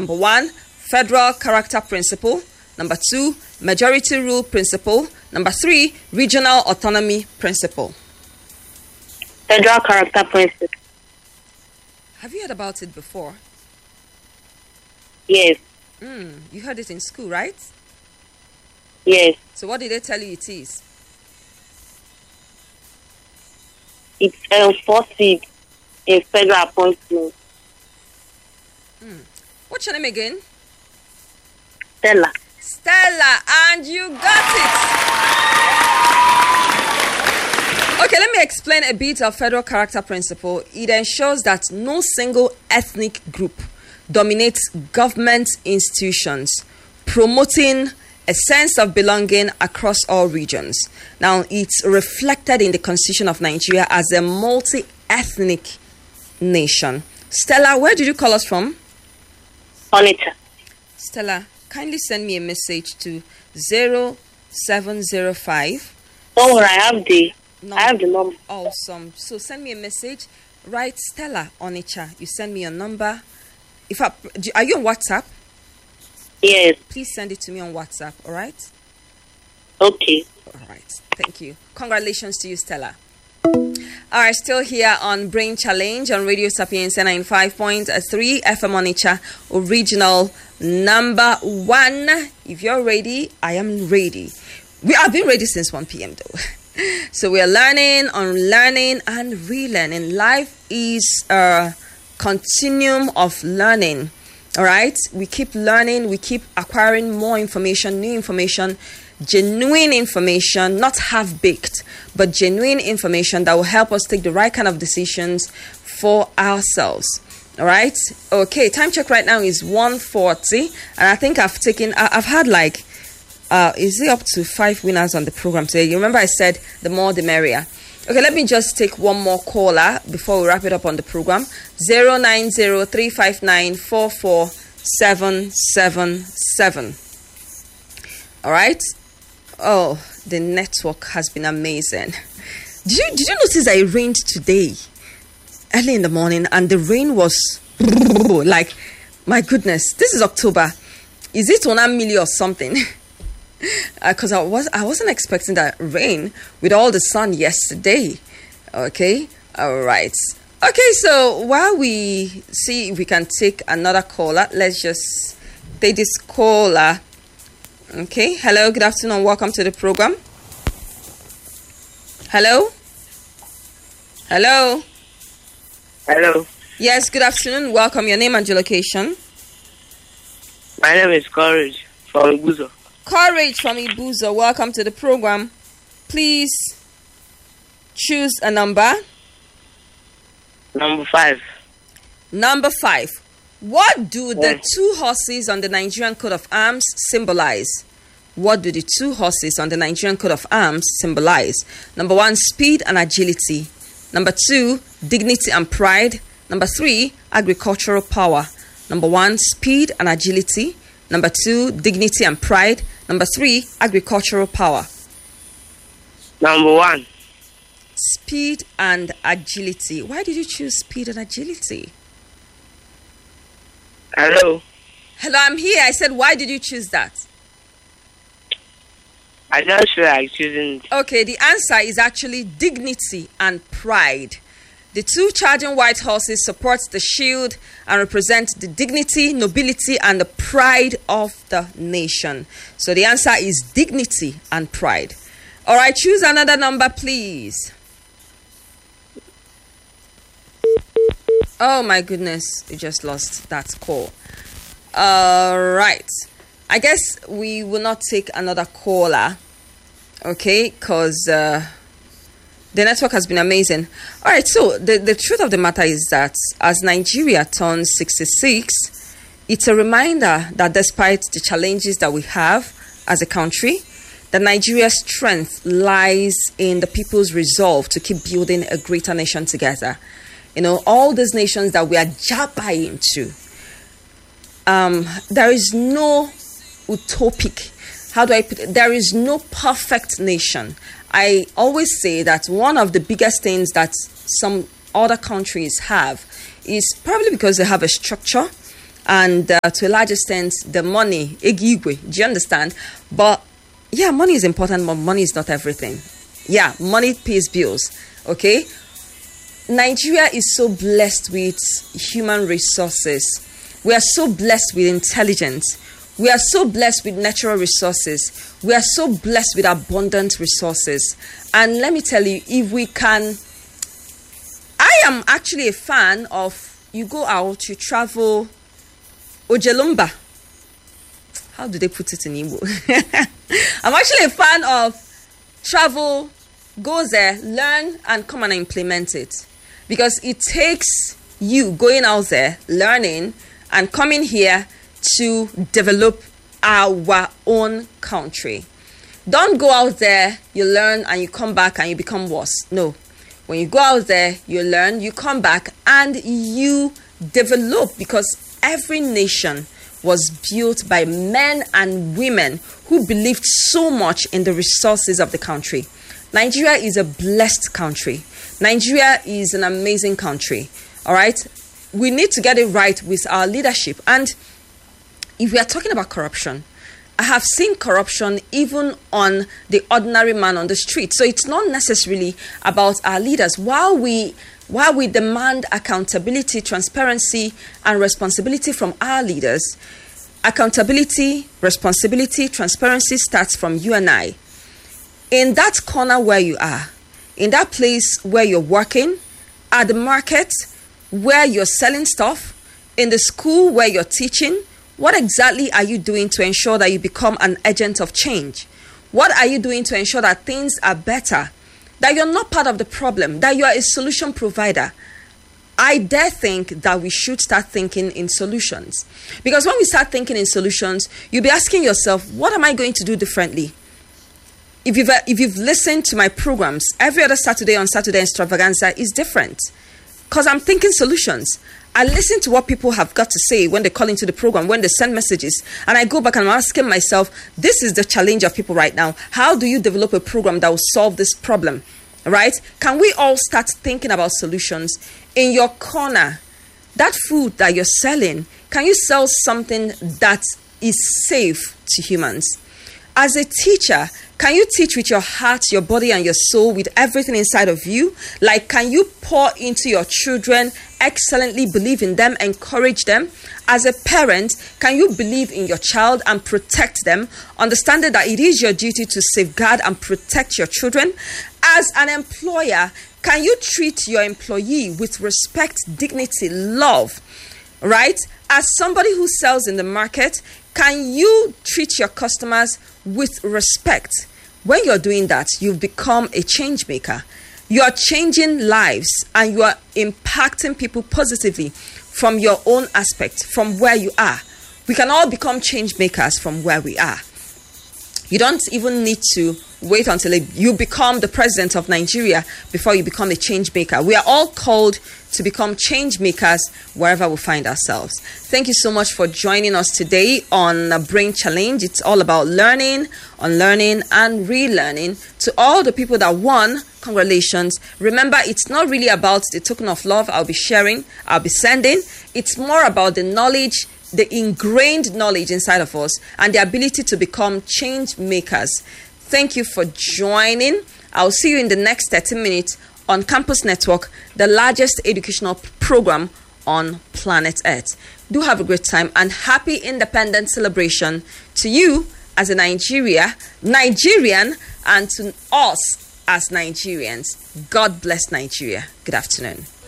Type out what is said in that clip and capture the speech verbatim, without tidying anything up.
Number one, federal character principle. Number two, majority rule principle. Number three, regional autonomy principle. Federal character principle. Have you heard about it before? Yes. Mm, you heard it in school, right? Yes. So what did they tell you it is? It's enforced in federal appointment. Mm. What's your name again? Stella. Stella, and you got it. Okay, let me explain a bit of federal character principle. It ensures that no single ethnic group dominates government institutions, promoting a sense of belonging across all regions. Now, it's reflected in the Constitution of Nigeria as a multi-ethnic nation. Stella, where did you call us from? Onitsha. Stella, kindly send me a message to zero seven zero five. Don't worry, I have the, No. I have the number. Awesome. So send me a message. Write Stella Onitsha. You send me your number. If I, are you on WhatsApp? Yes. Please send it to me on WhatsApp. All right. Okay. All right. Thank you. Congratulations to you, Stella. All right, still here on Brain Challenge on Radio Sapienza ninety-five point three F M Onitsha, original number one. If you're ready, I am ready. We have been ready since one p.m. though. So we are learning, unlearning, and relearning. Life is a continuum of learning. All right, we keep learning, we keep acquiring more information, new information, genuine information, not half-baked, but genuine information that will help us take the right kind of decisions for ourselves. All right. Okay, time check right now is one forty, and I think I've taken, I've had like, uh, is it up to five winners on the program today? You remember I said the more the merrier. Okay, let me just take one more caller before we wrap it up on the program. zero nine zero three five nine four four seven seven seven. All right. Oh, the network has been amazing. Did you did you notice that it rained today, early in the morning, and the rain was like, my goodness, this is October. Is it one milli or something? Because uh, I was I wasn't expecting that rain with all the sun yesterday. Okay, all right. Okay, so while we see if we can take another caller, let's just take this caller. Okay, hello, good afternoon, welcome to the program. Hello? Hello? Hello. Yes, good afternoon, welcome, your name and your location. My name is Courage from Ibuzo. Courage from Ibuzo, welcome to the program. Please choose a number. Number five. Number five. What do the Yes. two horses on the Nigerian coat of arms symbolize? What do the two horses on the Nigerian coat of arms symbolize? Number one, speed and agility. Number two, dignity and pride. Number three, agricultural power. Number one, speed and agility. Number two, dignity and pride. Number three, agricultural power. Number one. Speed and agility. Why did you choose speed and agility? Hello. Hello, I'm here. I said, why did you choose that? I just feel like choosing it. Okay, the answer is actually dignity and pride. The two charging white horses support the shield and represent the dignity, nobility, and the pride of the nation. So the answer is dignity and pride. All right, choose another number, please. Oh my goodness, we just lost that call. All right. I guess we will not take another caller. Okay, because uh, the network has been amazing. All right, so the, the truth of the matter is that as Nigeria turns sixty-six, it's a reminder that despite the challenges that we have as a country, that Nigeria's strength lies in the people's resolve to keep building a greater nation together. You know, all these nations that we are jabbing into, um, there is no utopic, how do I put it? There is no perfect nation. I always say that one of the biggest things that some other countries have is probably because they have a structure and uh, to a large extent, the money, egigwe, do you understand? But yeah, money is important, but money is not everything. Yeah, money pays bills, okay? Nigeria is so blessed with human resources. We are so blessed with intelligence. We are so blessed with natural resources. We are so blessed with abundant resources. And let me tell you, if we can, I am actually a fan of, you go out, you travel, Ojelumba. How do they put it in Igbo? I'm actually a fan of travel, go there, learn, and come and implement it. Because it takes you going out there, learning, and coming here to develop our own country. Don't go out there, you learn, and you come back and you become worse. No. When you go out there, you learn, you come back, and you develop, because every nation was built by men and women who believed so much in the resources of the country. Nigeria is a blessed country. Nigeria is an amazing country. All right? We need to get it right with our leadership. And if we are talking about corruption, I have seen corruption even on the ordinary man on the street. So it's not necessarily about our leaders. While we while we demand accountability, transparency, and responsibility from our leaders, accountability, responsibility, transparency starts from you and I. In that corner where you are, in that place where you're working, at the market where you're selling stuff, in the school where you're teaching, what exactly are you doing to ensure that you become an agent of change? What are you doing to ensure that things are better? That you're not part of the problem, that you are a solution provider. I dare think that we should start thinking in solutions. Because when we start thinking in solutions, you'll be asking yourself, what am I going to do differently? If you've, if you've listened to my programs, every other Saturday on Saturday Extravaganza is different. Because I'm thinking solutions. I listen to what people have got to say when they call into the program, when they send messages. And I go back and I'm asking myself, this is the challenge of people right now. How do you develop a program that will solve this problem? Right? Can we all start thinking about solutions? In your corner, that food that you're selling, can you sell something that is safe to humans? As a teacher, can you teach with your heart, your body, and your soul, with everything inside of you? Like, can you pour into your children, excellently believe in them, encourage them? As a parent, can you believe in your child and protect them, understanding that it is your duty to safeguard and protect your children? As an employer, can you treat your employee with respect, dignity, love? Right? As somebody who sells in the market, can you treat your customers with respect? When you're doing that, you've become a change maker. You are changing lives and you are impacting people positively from your own aspect, from where you are. We can all become change makers from where we are. You don't even need to wait until you become the president of Nigeria before you become a change maker. We are all called to become change makers wherever we find ourselves. Thank you so much for joining us today on Brain Challenge. It's all about learning, unlearning, and relearning. To all the people that won, congratulations. Remember, it's not really about the token of love I'll be sharing, I'll be sending. It's more about the knowledge, the ingrained knowledge inside of us, and the ability to become change makers. Thank you for joining. I'll see you in the next thirty minutes on Campus Network, the largest educational program on planet Earth. Do have a great time and happy independence celebration to you as a Nigeria, Nigerian, and to us as Nigerians. God bless Nigeria. Good afternoon.